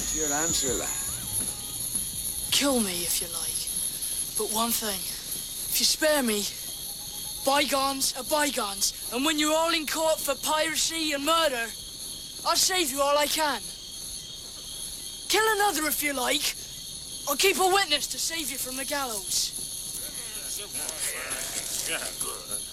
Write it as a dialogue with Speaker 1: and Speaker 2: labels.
Speaker 1: What's your answer, lad?
Speaker 2: Kill me if you like. But one thing, if you spare me, bygones are bygones. And when you're all in court for piracy and murder, I'll save you all I can. Kill another if you like. I'll keep a witness to save you from the gallows.